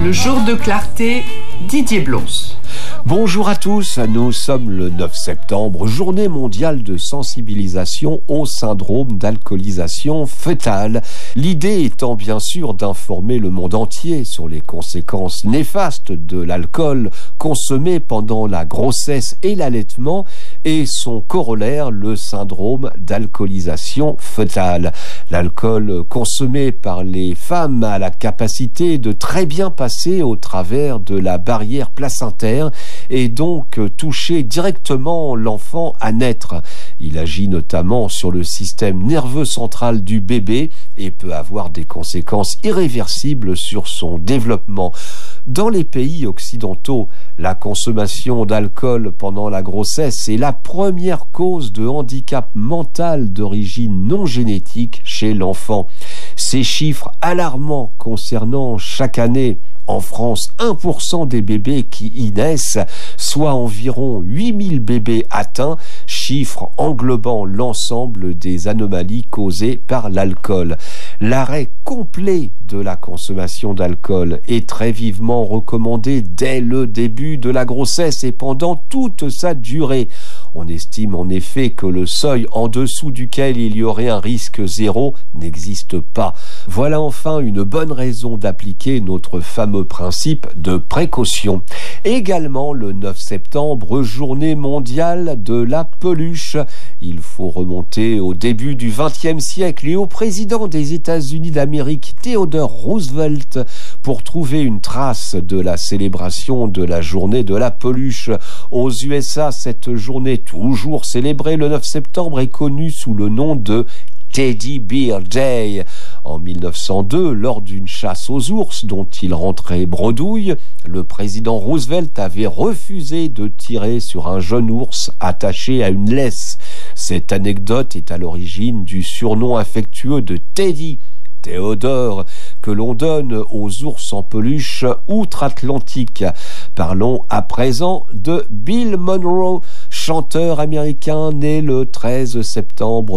Le jour de clarté, Didier Blons. Bonjour à tous, nous sommes le 9 septembre, journée mondiale de sensibilisation au syndrome d'alcoolisation fœtale. L'idée étant bien sûr d'informer le monde entier sur les conséquences néfastes de l'alcool consommé pendant la grossesse et l'allaitement et son corollaire, le syndrome d'alcoolisation fœtale. L'alcool consommé par les femmes a la capacité de très bien passer au travers de la barrière placentaire et donc toucher directement l'enfant à naître. Il agit notamment sur le système nerveux central du bébé et peut avoir des conséquences irréversibles sur son développement. Dans les pays occidentaux, la consommation d'alcool pendant la grossesse est la première cause de handicap mental d'origine non génétique chez l'enfant. Ces chiffres alarmants concernant chaque année en France 1% des bébés qui y naissent, soit environ 8000 bébés atteints, chiffre englobant l'ensemble des anomalies causées par l'alcool. L'arrêt complet de la consommation d'alcool est très vivement recommandé dès le début de la grossesse et pendant toute sa durée. On estime en effet que le seuil en dessous duquel il y aurait un risque zéro n'existe pas. Voilà enfin une bonne raison d'appliquer notre fameux principe de précaution. Également le 9 septembre, journée mondiale de la peluche. Il faut remonter au début du XXe siècle et au président des États-Unis d'Amérique, Theodore Roosevelt, pour trouver une trace de la célébration de la journée de la peluche. Aux USA, cette journée toujours célébrée le 9 septembre est connue sous le nom de Teddy Bear Day. En 1902, lors d'une chasse aux ours dont il rentrait bredouille, le président Roosevelt avait refusé de tirer sur un jeune ours attaché à une laisse. Cette anecdote est à l'origine du surnom affectueux de Teddy, Théodore, que l'on donne aux ours en peluche outre-Atlantique. Parlons à présent de Bill Monroe, chanteur américain né le 13 septembre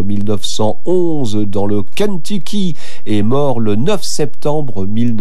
1911 dans le Kentucky et mort le 9 septembre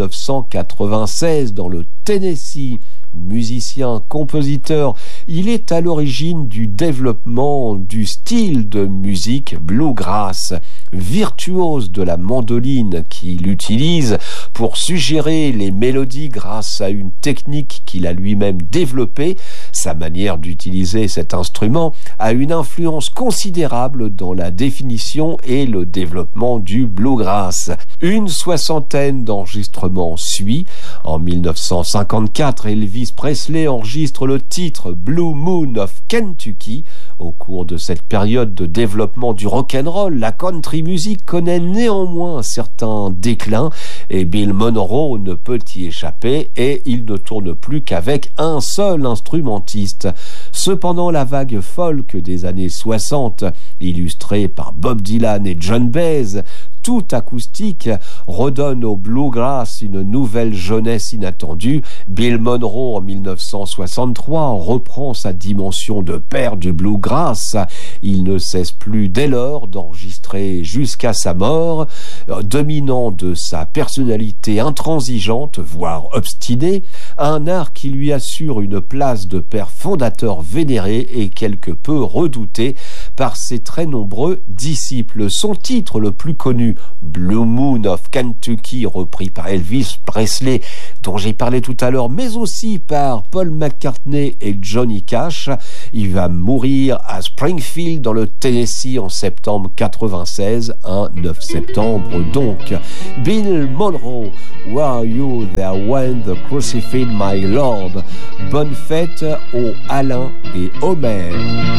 1996 dans le Tennessee. Musicien, compositeur, il est à l'origine du développement du style de musique bluegrass. Virtuose de la mandoline qu'il utilise pour suggérer les mélodies grâce à une technique qu'il a lui-même développée, sa manière d'utiliser cet instrument a une influence considérable dans la définition et le développement du bluegrass. Une soixantaine d'enregistrements suit. En 1954, Elvis Presley enregistre le titre Blue Moon of Kentucky. Au cours de cette période de développement du rock'n'roll, la country music connaît néanmoins un certain déclin et Bill Monroe ne peut y échapper et il ne tourne plus qu'avec un seul instrumentiste. Cependant, la vague folk des années 60, illustrée par Bob Dylan et John Baez, tout acoustique, redonne au bluegrass une nouvelle jeunesse inattendue. Bill Monroe, en 1963, reprend sa dimension de père du bluegrass. Il ne cesse plus dès lors d'enregistrer jusqu'à sa mort, dominant de sa personnalité intransigeante, voire obstinée, un art qui lui assure une place de père fondateur vénéré et quelque peu redouté par ses très nombreux disciples. Son titre le plus connu, Blue Moon of Kentucky, repris par Elvis Presley, dont j'ai parlé tout à l'heure, mais aussi par Paul McCartney et Johnny Cash. Il va mourir à Springfield, dans le Tennessee, en septembre 96, un 9 septembre donc. Bill Monroe, Were You There When the Crucified My Lord? Bonne fête aux Alain et Homer.